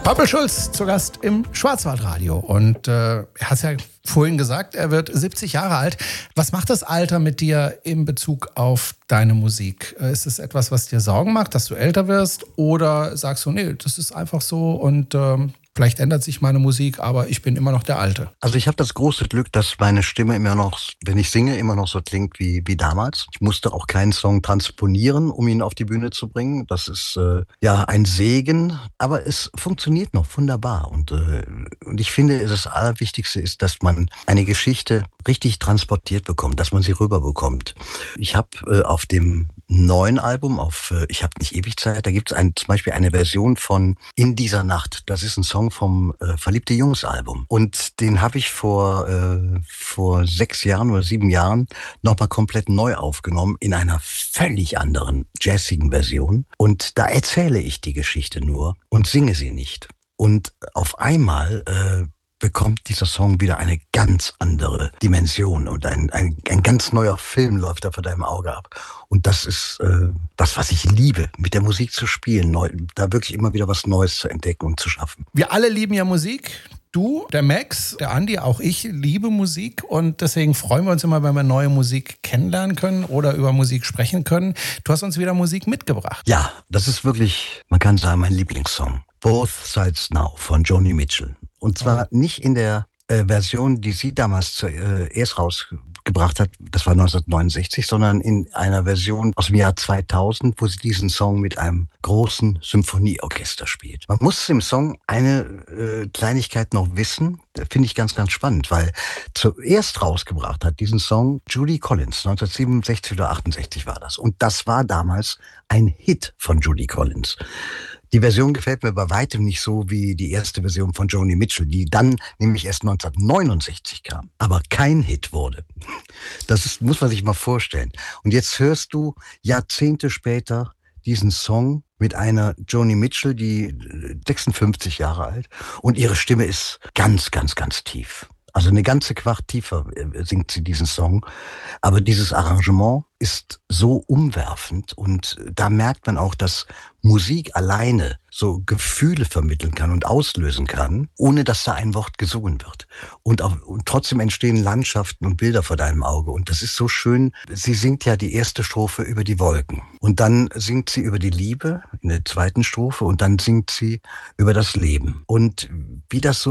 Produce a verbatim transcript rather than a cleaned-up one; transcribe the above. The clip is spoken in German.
Pappe Schulz zu Gast im Schwarzwaldradio. Und äh, er hat es ja vorhin gesagt, er wird siebzig Jahre alt. Was macht das Alter mit dir in Bezug auf deine Musik? Ist es etwas, was dir Sorgen macht, dass du älter wirst? Oder sagst du, nee, das ist einfach so und ähm, vielleicht ändert sich meine Musik, aber ich bin immer noch der Alte? Also ich habe das große Glück, dass meine Stimme immer noch, wenn ich singe, immer noch so klingt wie, wie damals. Ich musste auch keinen Song transponieren, um ihn auf die Bühne zu bringen. Das ist äh, ja ein Segen, aber es funktioniert noch wunderbar. Und, äh, und ich finde, das Allerwichtigste ist, dass man eine Geschichte richtig transportiert bekommt, dass man sie rüberbekommt. Ich habe äh, auf dem neuen Album, auf äh, Ich hab nicht ewig Zeit, da gibt es ein, zum Beispiel eine Version von In dieser Nacht. Das ist ein Song vom äh, Verliebte Jungs Album. Und den habe ich vor, äh, vor sechs Jahren oder sieben Jahren nochmal komplett neu aufgenommen in einer völlig anderen jazzigen Version. Und da erzähle ich die Geschichte nur und singe sie nicht. Und auf einmal äh, bekommt dieser Song wieder eine ganz andere Dimension und ein, ein, ein ganz neuer Film läuft da vor deinem Auge ab. Und das ist äh, das, was ich liebe, mit der Musik zu spielen, neu, da wirklich immer wieder was Neues zu entdecken und zu schaffen. Wir alle lieben ja Musik. Du, der Max, der Andi, auch ich liebe Musik und deswegen freuen wir uns immer, wenn wir neue Musik kennenlernen können oder über Musik sprechen können. Du hast uns wieder Musik mitgebracht. Ja, das ist wirklich, man kann sagen, mein Lieblingssong. Both Sides Now von Joni Mitchell. Und zwar oh. nicht in der äh, Version, die sie damals zuerst rausgebracht hat, das war neunzehnhundertneunundsechzig, sondern in einer Version aus dem Jahr zweitausend, wo sie diesen Song mit einem großen Symphonieorchester spielt. Man muss im Song eine äh, Kleinigkeit noch wissen, finde ich ganz, ganz spannend, weil zuerst rausgebracht hat diesen Song Judy Collins, neunzehnhundertsiebenundsechzig oder achtundsechzig war das. Und das war damals ein Hit von Judy Collins. Die Version gefällt mir bei weitem nicht so wie die erste Version von Joni Mitchell, die dann nämlich erst neunzehnhundertneunundsechzig kam, aber kein Hit wurde. Das ist, muss man sich mal vorstellen. Und jetzt hörst du Jahrzehnte später diesen Song mit einer Joni Mitchell, die sechsundfünfzig Jahre alt, und ihre Stimme ist ganz, ganz, ganz tief. Also eine ganze Quart tiefer singt sie diesen Song. Aber dieses Arrangement ist so umwerfend und da merkt man auch, dass Musik alleine so Gefühle vermitteln kann und auslösen kann, ohne dass da ein Wort gesungen wird. Und, auch, und trotzdem entstehen Landschaften und Bilder vor deinem Auge. Und das ist so schön. Sie singt ja die erste Strophe über die Wolken. Und dann singt sie über die Liebe in der zweiten Strophe und dann singt sie über das Leben. Und wie das so